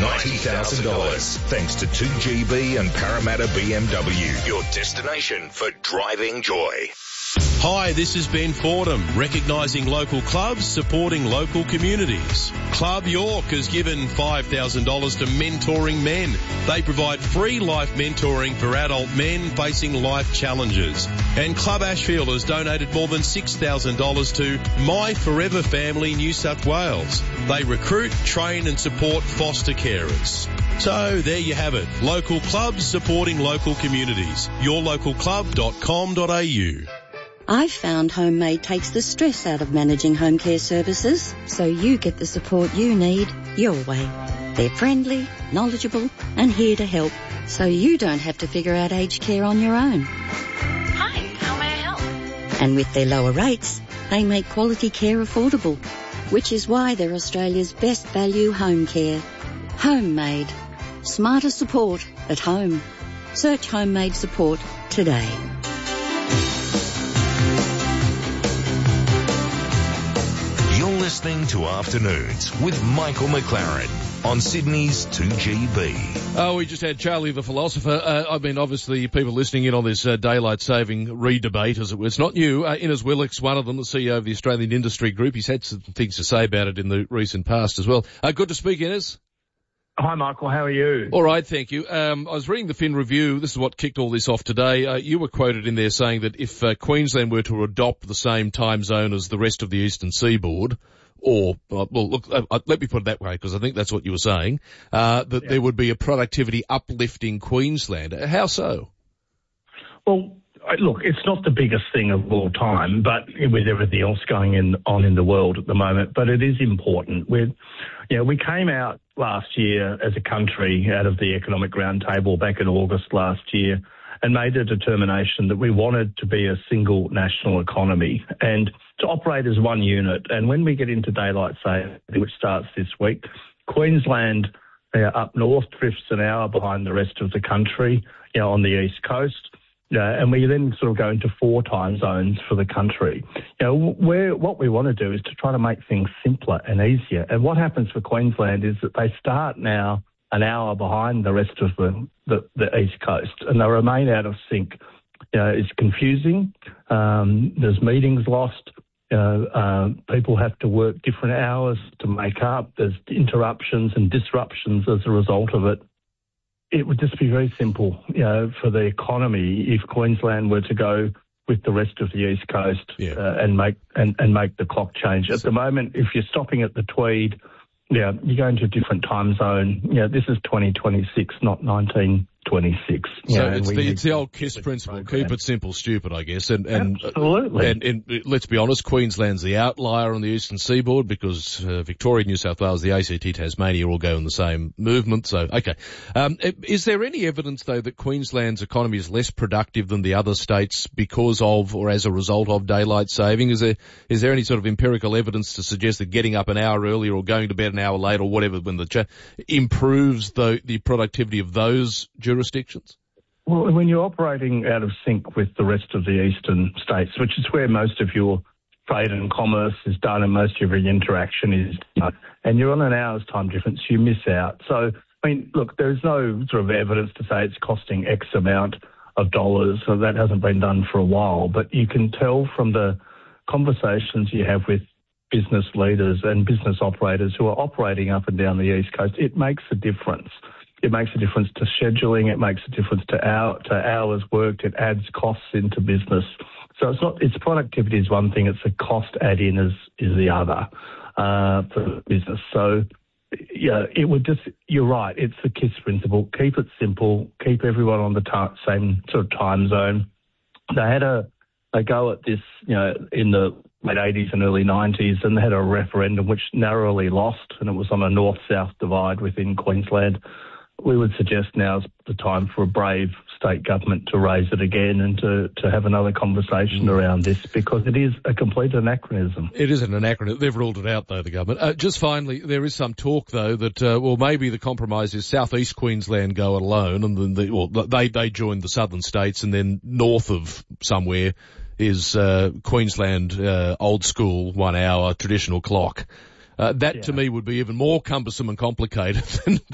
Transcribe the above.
$90,000 thanks to 2GB and Parramatta BMW, your destination for driving joy. Hi, this is Ben Fordham, recognising local clubs, supporting local communities. Club York has given $5,000 to Mentoring Men. They provide free life mentoring for adult men facing life challenges. And Club Ashfield has donated more than $6,000 to My Forever Family New South Wales. They recruit, train and support foster carers. So there you have it. Local clubs supporting local communities. yourlocalclub.com.au. I've found Homemade takes the stress out of managing home care services, so you get the support you need your way. They're friendly, knowledgeable and here to help, so you don't have to figure out aged care on your own. Hi, how may I help? And with their lower rates, they make quality care affordable, which is why they're Australia's best value home care. Homemade. Smarter support at home. Search Homemade support today. Listening to Afternoons with Michael McLaren on Sydney's 2GB. Oh, we just had Charlie the philosopher. Obviously people listening in on this daylight saving re-debate, as it was. It's not new. Innes Willicks, one of them, the CEO of the Australian Industry Group. He's had some things to say about it in the recent past as well. Good to speak, Innes. Hi, Michael. How are you? All right, thank you. I was reading the Fin Review. This is what kicked all this off today. You were quoted in there saying that if Queensland were to adopt the same time zone as the rest of the eastern seaboard, or, let me put it that way, because I think that's what you were saying, there would be a productivity uplift in Queensland. How so? Well, look, it's not the biggest thing of all time, but with everything else going on in the world at the moment, but it is important. We came out last year as a country out of the Economic Roundtable back in August last year and made a determination that we wanted to be a single national economy and to operate as one unit. And when we get into daylight saving, which starts this week, Queensland up north drifts an hour behind the rest of the country, on the east coast. And we then sort of go into 4 time zones for the country. What we want to do is to try to make things simpler and easier. And what happens for Queensland is that they start now an hour behind the rest of the east coast, and they remain out of sync. It's confusing. There's meetings lost. People have to work different hours to make up. There's interruptions and disruptions as a result of it. It would just be very simple, for the economy if Queensland were to go with the rest of the East Coast and make the clock change. At the moment, if you're stopping at the Tweed, you're going to a different time zone. This is 2026, not 1926. So it's the old KISS principle. Keep it simple, stupid, I guess. And absolutely. And let's be honest, Queensland's the outlier on the eastern seaboard because Victoria, New South Wales, the ACT, Tasmania all go in the same movement. So, okay. Is there any evidence, though, that Queensland's economy is less productive than the other states because of or as a result of daylight saving? Is there any sort of empirical evidence to suggest that getting up an hour earlier or going to bed an hour later or whatever when improves the productivity of those jurisdictions? Well, when you're operating out of sync with the rest of the eastern states, which is where most of your trade and commerce is done and most of your interaction is done, and you're on an hour's time difference, you miss out. So, look, there's no sort of evidence to say it's costing X amount of dollars, so that hasn't been done for a while. But you can tell from the conversations you have with business leaders and business operators who are operating up and down the East Coast, it makes a difference. It makes a difference to scheduling. It makes a difference to hours worked. It adds costs into business. So it's productivity is one thing. It's a cost add-in is the other for business. So it would just, you're right. It's the KISS principle. Keep it simple. Keep everyone on the same sort of time zone. They had a go at this, in the late 80s and early 90s, and they had a referendum which narrowly lost, and it was on a north-south divide within Queensland. We would suggest now's the time for a brave state government to raise it again and to have another conversation around this, because it is a complete anachronism. It is an anachronism. They've ruled it out, though, the government. Just finally, there is some talk, though, that, maybe the compromise is southeast Queensland go it alone, and then they join the southern states, and then north of somewhere is Queensland old school 1 hour traditional clock. That to me would be even more cumbersome and complicated than